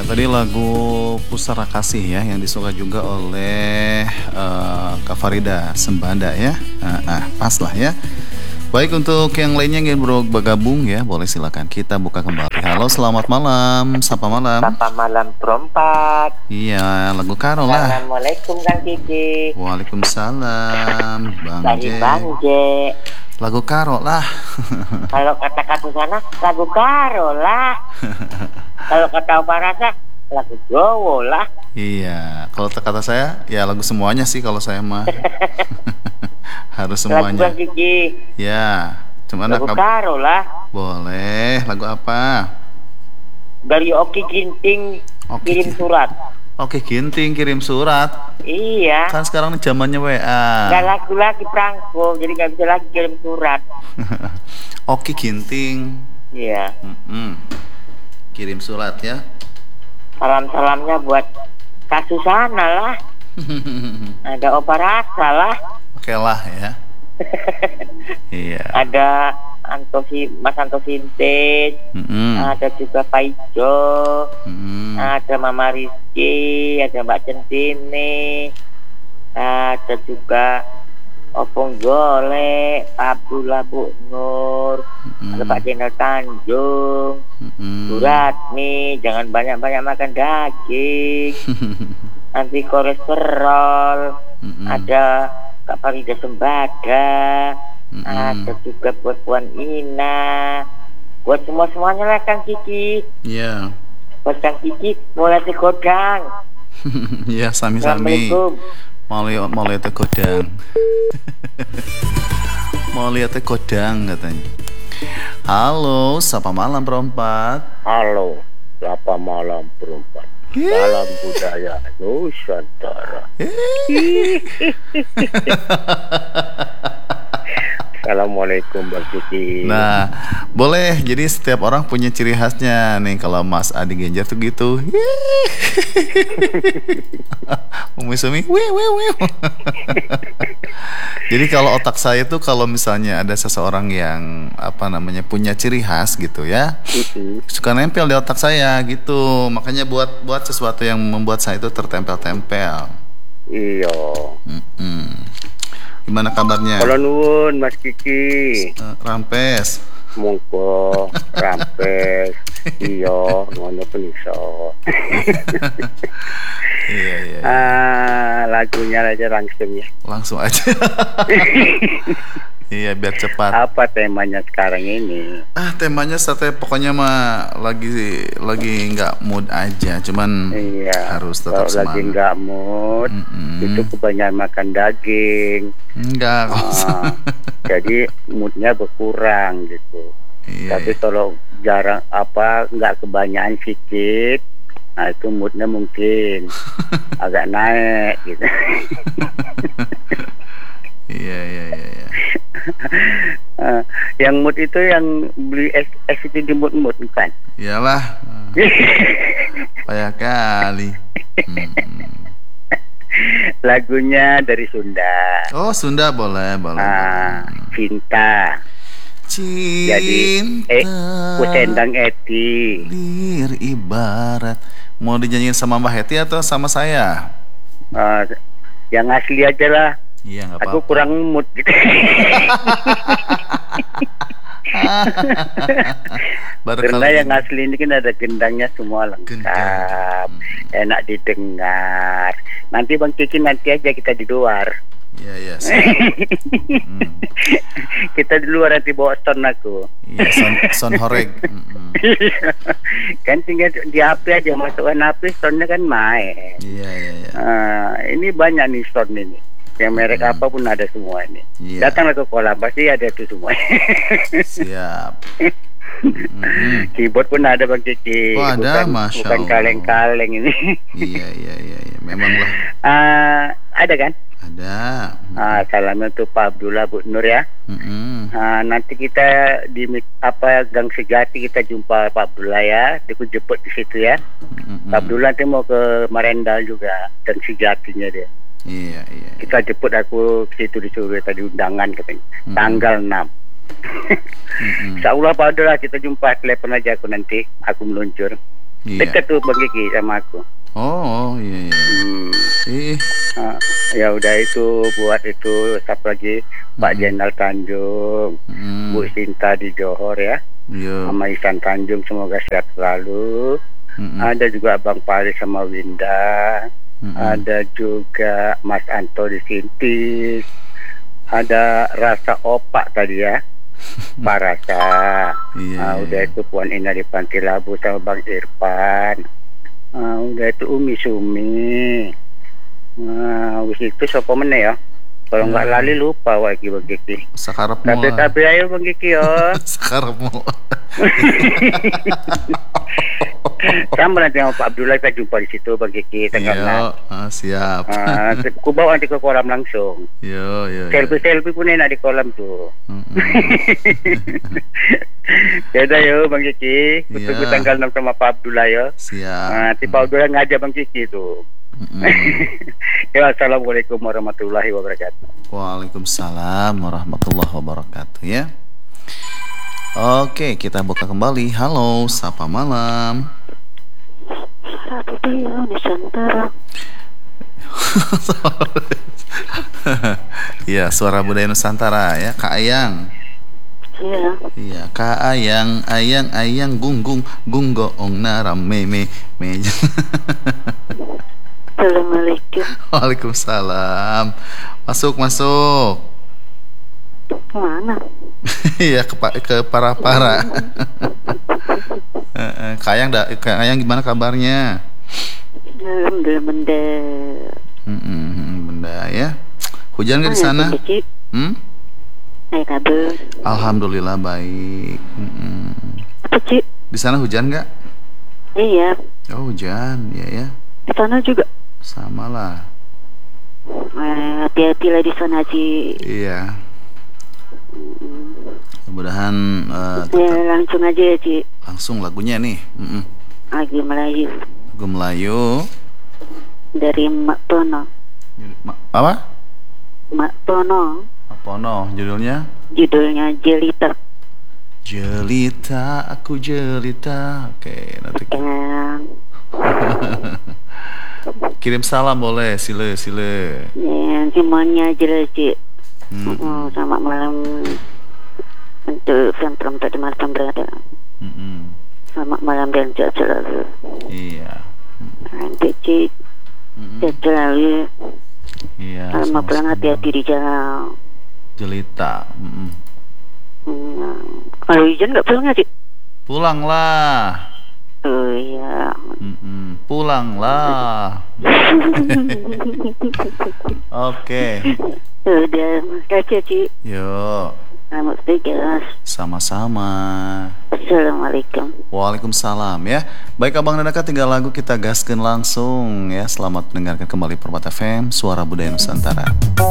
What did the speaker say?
Tadi lagu Pusara Kasih ya yang disuka juga oleh Kak Farida Sembanda ya. Pas lah ya. Baik, untuk yang lainnya yang ingin bergabung ya, boleh silakan kita buka kembali. Halo, selamat malam. Sapa malam. Sapa malam perempat. Iya, lagu Karo lah. Assalamualaikum Kang Kiki. Waalaikumsalam, Bang Dari J. Bang J. Lagu Karo lah. Kalau kata-kata sana lagu Karo lah. Kalau kata Oparasa lagu Jowo lah. Iya, kalau kata saya ya lagu semuanya sih kalau saya mah. Harus Lagu semuanya. Bang Kiki. Ya, cuman Lagu Karo lah. boleh. Lagu apa? Dari Oki Ginting Oki kirim Ginting. surat. Oke, Ginting kirim surat. Iya. Kan sekarang zamannya WA. Gak lagu lagi perangko, jadi gak bisa lagi kirim surat. Oke, Ginting. Iya. Kirim surat ya. Salam-salamnya buat Kak Susana lah. Ada Oparasa lah. Oke lah ya. Iya. Ada Mas Anto Sintes, ada juga Pak Ijo, ada Mama Rizky, ada Mbak Centini, ada juga Opung Gole, Pak Abdullah Bu Nur, ada Pak Jenderal Tanjung, Bu Ratmi, jangan banyak-banyak makan daging, nanti kolesterol, ada Kak Farida Sembada, ada juga buat Puan Ina, buat semuanya lah Kang Kiki. Iya. Buat Kang Kiki mulai godang. Ya, sami-sami. Assalamualaikum. Mau lihat kodang. Mau lihat kodang katanya. Halo, sapa malam perempat. Halo, sapa malam perempat. Salam budaya Nusantara. Assalamualaikum Bang Kiki. Nah, boleh. Jadi setiap orang punya ciri khasnya nih. Kalau Mas Adi Genjar tuh gitu. Umi-umi. Jadi kalau otak saya tuh kalau misalnya ada seseorang yang punya ciri khas gitu ya, suka nempel di otak saya gitu. Makanya buat sesuatu yang membuat saya itu tertempel-tempel. Iya. Gimana kabarnya? Kalau nuwun Mas Kiki. Rampes. Monggo rampes. Iya, ngono pun iso. Iya. Lagunya aja langsung ya. Langsung aja. Iya, biar cepat. Apa temanya sekarang ini? Temanya pokoknya mah lagi nggak mood aja, cuman harus tetap kalau semangat. lagi nggak mood, itu kebanyakan makan daging. Enggak. Jadi moodnya berkurang gitu. Iya, Tapi kalau jarang nggak kebanyakan sedikit, nah itu moodnya mungkin agak naik gitu. Iya. Yang mood itu yang beli es itu di mood kan? Iyalah. Payah kali. Lagunya dari Sunda. Oh, Sunda boleh. Cinta. Jadi Kusendang Eti. Lir ibarat. Mau dinyanyiin sama Mbak Heti atau sama saya? Yang asli aja lah. Iya, nggak apa-apa. Aku kurang mood gitu. Karena yang asli ini kan ada gendangnya semua lengkap, enak didengar. Nanti Bang Kiki nanti aja kita di luar. Iya. Kita di luar nanti bawa sound aku. Iya, sound horeg. Kan tinggal di HP aja, masukkan HP, soundnya kan main. Iya. Ini banyak nih sound ini. Yang merek apapun ada semua ini. Datanglah ke kolam, pasti ada itu semua. Siap. Keyboard pun ada Bang Kiki. Oh, ada, Masya bukan Allah. Kaleng-kaleng ini. Iya. Memang lah. Ada kan? Ada. Salamnya untuk Pak Abdullah Bu Nur ya. Nanti kita di Gang Sejati kita jumpa Pak Abdullah ya. Aku jemput di situ ya. Pak Abdullah nanti mau ke Marendal juga, Gang Sejatinya dia. Iya. Kita jemput aku ke situ, disuruh tadi undangan katanya. Tanggal 6. Insya Allah Pak Abdullah kita jumpa, telepon aja aku nanti, aku meluncur. Iya. Dekat tuh Bang Kiki sama aku. Oh, iya. Ih. Ya udah itu buat itu siapa lagi Pak Jenal Tanjung, Bu Sinta di Johor ya, sama Isan Tanjung semoga sehat selalu. Ada juga Bang Pari sama Winda, ada juga Mas Anto di Sintis, ada Rasa Opak tadi ya, Pak Rasa. Udah itu Puan Ina di Panti Labu sama Bang Irfan. Udah itu Umi Sumi. Wis itu siapa meneh ya? Kalau nggak lali lupa lagi Bang Kiki. Sakarepmu. Tapi ayo Bang Kiki ya. Sakarepmu. Sama nanti sama Pak Abdullah kita jumpa di situ Bang Kiki tanggal 6. Siap. Aku bawa nanti ke kolam langsung. Yo. Selfie pun enak di kolam tuh. Yaudah yo Bang Kiki, tunggu tanggal 6 sama Pak Abdullah ya. Siap. Nanti Pak Abdullah ngajak Bang Kiki tuh. Ya, assalamualaikum warahmatullahi wabarakatuh. Waalaikumsalam warahmatullahi wabarakatuh ya. Oke, kita buka kembali. Halo, sapa malam. Nusantara. Iya, suara budaya Nusantara ya, Kak Ayang. Iya, Kak Ayang gunggung gunggoong naram meme meja. Assalamualaikum. Waalaikumsalam. Masuk. Mana? Iya, ke para. Kak Ayang gimana kabarnya? Alhamdulillah benda ya. Hujan nggak di sana? Kabar. Alhamdulillah baik. Apa Cik? Di sana hujan nggak? Iya. Oh hujan, ya. Di sana juga. Sama lah. Hati-hatilah di sana Cik. Iya. Mudah-mudahan ya, langsung aja ya Cik. Langsung lagunya nih. Lagu Melayu. Lagu Melayu. Dari Mak Pono. Apa? Mak Pono. Mak Pono. Judulnya Jelita. Jelita, aku jelita. Oke, nanti kirim salam boleh, sile. Ya, semuanya jelas Cik. Selamat malam untuk film-film tadi malam berada. Selamat malam dan sehat selalu. Iya. Nanti Cik sehat selalu. Iya. Selamat pulang, hati-hati di jalan. Jelita. Kalau hujan nggak pulang Cik? Pulanglah. Oh iya. Pulanglah. Oke. Udah, makasih Cik. Yo. Selamat tugas. Sama-sama. Assalamualaikum. Waalaikumsalam ya. Baik abang dan kakak, 3 lagu kita gaskeun langsung ya. Selamat mendengarkan kembali Permata FM, Suara Budaya Nusantara.